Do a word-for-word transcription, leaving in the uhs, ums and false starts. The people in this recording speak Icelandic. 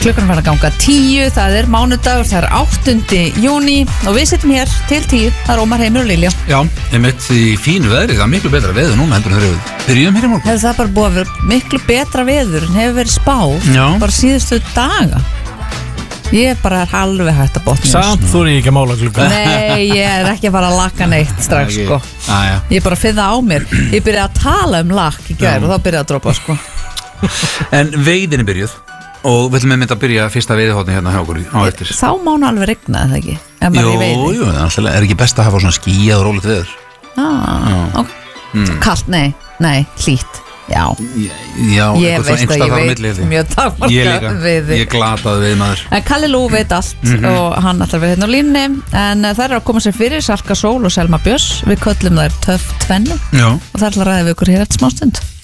Klukkan fara að ganga tíu, það er mánudagur, það er áttunda júní og við sittum hér til tíu, það er Ómar, Heimir og Lilja. Já, ég mitt í fínu veðri, það er miklu betra veður núna heldur en þegar við byrjum hér í morgun. Hefur það bara búið að vera miklu betra veður en hefur verið spáð Já. bara síðustu daga. Ég bara er alveg hægt að botna. Samt þú er ekki að mála klukkan. Nei, ég er ekki að fara að lakka neitt strax, sko. Ah, Ég er bara að finna á mér. Ég byrjaði að tala um lakk í gær og þá byrjaði að dropa, sko. En veiðin er byrjuð og við ætlum með mynd að byrja fyrsta veiðihotni hérna hjá okkur á eftir. Þá má nú alveg rigna, eða ekki? Ef maður er í veiði. Jú, jú, það er ekki best að hafa svona skýjað og rólegt veður. Ah, ok. Mm. Kallt, nei, nei, hlýtt. Já. Já, ég veist að ég veit mjög takmarkað við. Ég glataði við maður. En Kalli Lú veit allt mm -hmm. og hann ætlar við hérna á línni. En það er að koma sér fyrir Salka Sól og Selma Björns. Við köllum þær Töff Tvennu. Já. Og það ætlar að ræða við ykkur hér eftir smá stund.